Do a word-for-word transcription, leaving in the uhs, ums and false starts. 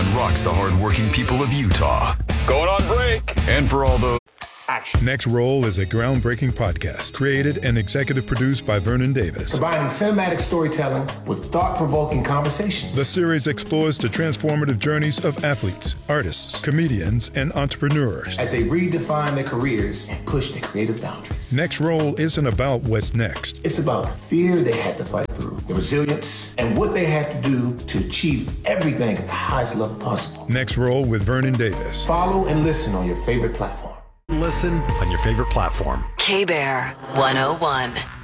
one rocks the hardworking people of Utah. Going on break. And for all those... Action. Next Roll is a groundbreaking podcast created and executive produced by Vernon Davis. Combining cinematic storytelling with thought-provoking conversations. The series explores the transformative journeys of athletes, artists, comedians, and entrepreneurs as they redefine their careers and push their creative boundaries. Next Roll isn't about what's next. It's about the fear they had to fight through, the resilience, and what they had to do to achieve everything at the highest level possible. Next Roll with Vernon Davis. Follow and listen on your favorite platform. Listen on your favorite platform. K-Bear one oh one.